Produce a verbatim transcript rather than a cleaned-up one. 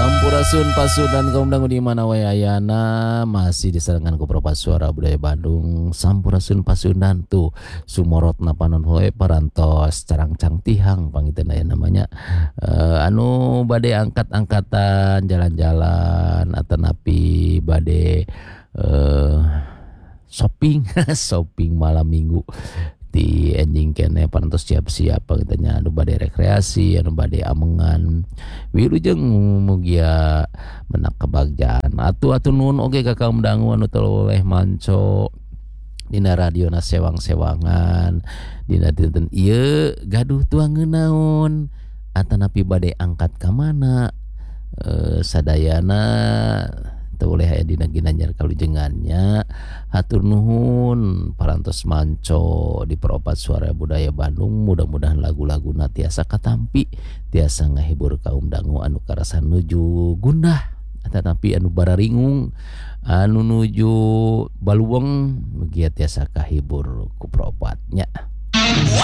Sampurasun pasudan kaum dangu di mana wae ayana masih disarankan ku Propa Suara Budaya Bandung. Sampurasun pasundan tuh sumorot napanon hoe parantos carang-cang tihang pangitan aya namanya uh, anu bade angkat-angkatan jalan-jalan atanapi bade uh, shopping shopping malam minggu di ending kene parantos siap-siap pangitannya anu bade rekreasi anu bade amengan wilujeng mugia menak kebagjaan atu-atu nun oge ka kaum dangu anu toleh manco dina radio na sewang-sewangan dina dinten ieu gaduh tuangeun naon atanapi bade angkat ka mana e, sadayana teu oleh aya dina ginanjar kalujengannya hatur nuhun parantos manco di Peropat Suara Budaya Bandung mudah-mudahan lagu-laguna tiasa katampi tiasa ngahibur kaum dangu anu karasa nuju gundah tetapi anu bararingung anu nuju baluweng mugia tiasa kahibur ku Peropatnya.